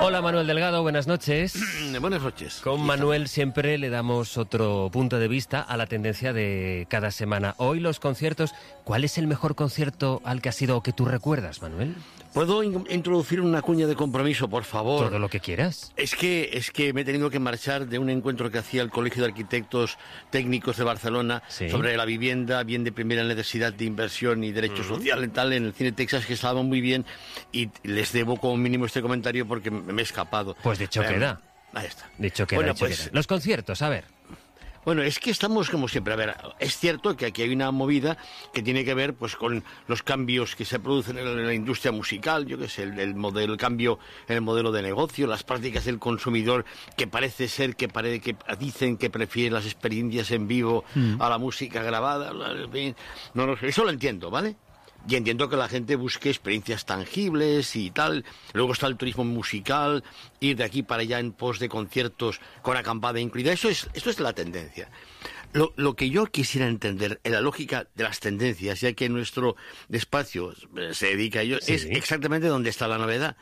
Hola Manuel Delgado, buenas noches. Buenas noches. Con Manuel siempre le damos otro punto de vista a la tendencia de cada semana. Hoy los conciertos, ¿cuál es el mejor concierto al que has ido o que tú recuerdas, Manuel? ¿Puedo introducir una cuña de compromiso, por favor? Todo lo que quieras. Es que me he tenido que marchar de un encuentro que hacía el Colegio de Arquitectos Técnicos de Barcelona sobre la vivienda, bien de primera necesidad de inversión y derecho social y tal, en el Cine Texas, que estaba muy bien, y les debo como mínimo este comentario porque me he escapado. Pues dicho queda. Ahí está. Dicho queda, dicho queda. Los conciertos, a ver. Bueno, es que estamos como siempre. A ver, es cierto que aquí hay una movida que tiene que ver pues con los cambios que se producen en la industria musical, yo qué sé, el cambio en el modelo de negocio, las prácticas del consumidor, que parece ser que dicen que prefiere las experiencias en vivo a la música grabada. No lo sé, eso lo entiendo, ¿vale? Y entiendo que la gente busque experiencias tangibles y tal. Luego está el turismo musical, ir de aquí para allá en pos de conciertos con acampada incluida. Esto es la tendencia. Lo que yo quisiera entender en la lógica de las tendencias, ya que nuestro espacio se dedica a ello, es exactamente dónde está la novedad.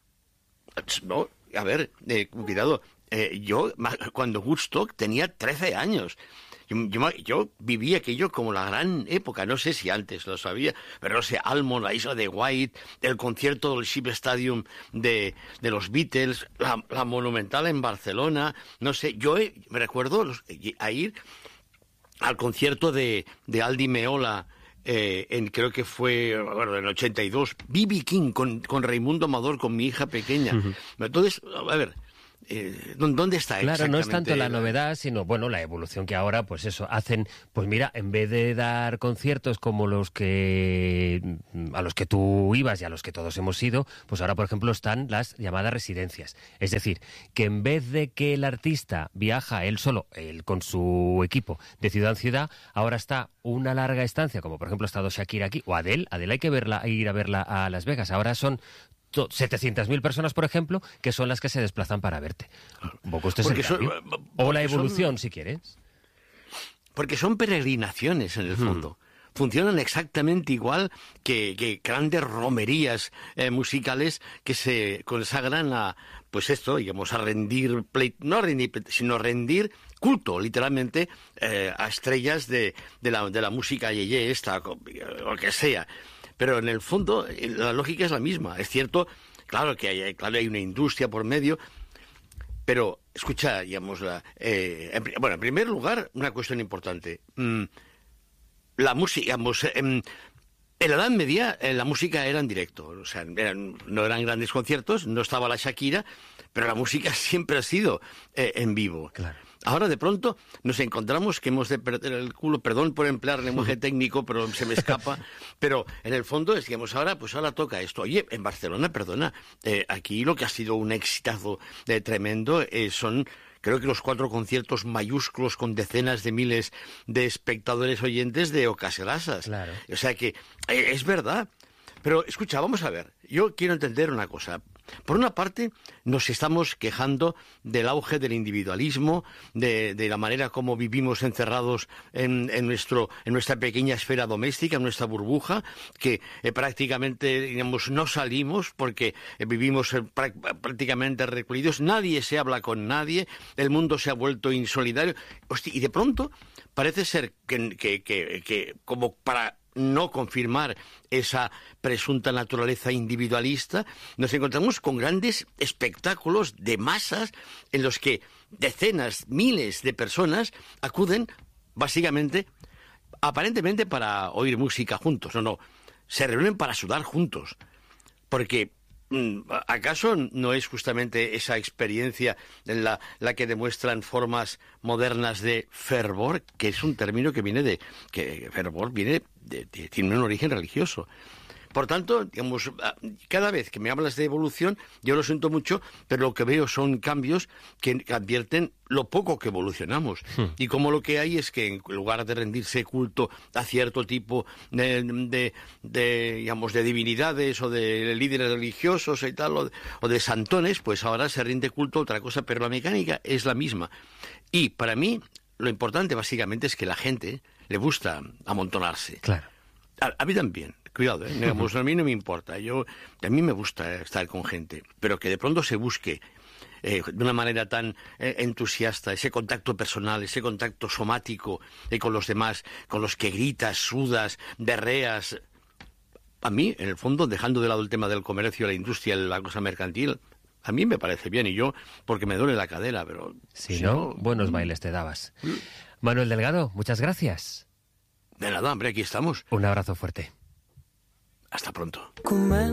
No, a ver, cuidado. Yo, cuando Woodstock tenía 13 años... Yo viví aquello como la gran época, no sé si antes lo sabía, pero no sé, Almond, la isla de White, el concierto del Ship Stadium de los Beatles, la Monumental en Barcelona, no sé, yo me recuerdo a ir al concierto de Aldi Meola, creo que fue, bueno, en 82, B.B. King con Raimundo Amador, con mi hija pequeña. Entonces, a ver... ¿dónde está exactamente? Claro, no es tanto la novedad, sino, bueno, la evolución que ahora, pues eso, hacen, pues mira, en vez de dar conciertos como a los que tú ibas y a los que todos hemos ido, pues ahora, por ejemplo, están las llamadas residencias. Es decir, que en vez de que el artista viaja él solo, él con su equipo, de ciudad en ciudad, ahora está una larga estancia, como por ejemplo ha estado Shakira aquí, o Adele hay que ir a verla a Las Vegas. Ahora son 700.000 personas, por ejemplo, que son las que se desplazan para verte. Un poco esto es el cambio. O la evolución, si quieres. Porque son peregrinaciones, en el fondo. Funcionan exactamente igual que grandes romerías musicales que se consagran a, pues esto, digamos, a rendir, sino a rendir culto, literalmente, a estrellas de la música yeye esta, o lo que sea. Pero en el fondo la lógica es la misma. Es cierto, claro que hay una industria por medio, pero escucha, digamos, en primer lugar, una cuestión importante. La música, digamos, en la Edad Media la música era en directo, o sea, no eran grandes conciertos, no estaba la Shakira, pero la música siempre ha sido en vivo. Claro. Ahora de pronto nos encontramos que hemos de perder el culo, perdón por emplear lenguaje técnico, pero se me escapa, pero en el fondo es, digamos, ahora toca esto. Oye, en Barcelona, perdona, aquí lo que ha sido un exitazo tremendo son... Creo que los 4 conciertos mayúsculos con decenas de miles de espectadores oyentes de Ocas Grasas. Claro. O sea que es verdad. Pero escucha, vamos a ver. Yo quiero entender una cosa. Por una parte, nos estamos quejando del auge del individualismo, de la manera como vivimos encerrados en nuestra pequeña esfera doméstica, en nuestra burbuja, que prácticamente, digamos, no salimos porque vivimos prácticamente recluidos. Nadie se habla con nadie, el mundo se ha vuelto insolidario. Hostia, y de pronto parece ser que como para no confirmar esa presunta naturaleza individualista, nos encontramos con grandes espectáculos de masas en los que decenas, miles de personas acuden básicamente, aparentemente para oír música juntos. No, se reúnen para sudar juntos. Porque ¿acaso no es justamente esa experiencia la que demuestran formas modernas de fervor, que es un término que viene fervor tiene un origen religioso? Por tanto, digamos, cada vez que me hablas de evolución, yo lo siento mucho, pero lo que veo son cambios que advierten lo poco que evolucionamos. Y como lo que hay es que en lugar de rendirse culto a cierto tipo de divinidades o de líderes religiosos y tal, o de santones, pues ahora se rinde culto a otra cosa, pero la mecánica es la misma. Y para mí, lo importante básicamente es que la gente le gusta amontonarse. Claro. A mí también. cuidado, digamos, a mí no me importa. A mí me gusta estar con gente, pero que de pronto se busque de una manera tan entusiasta ese contacto personal, ese contacto somático con los demás, con los que gritas, sudas, berreas. A mí, en el fondo, dejando de lado el tema del comercio, la industria, la cosa mercantil, a mí me parece bien, y yo, porque me duele la cadera, pero... Si no, buenos bailes te dabas. Manuel Delgado, muchas gracias. De nada, hombre, aquí estamos. Un abrazo fuerte. Hasta pronto.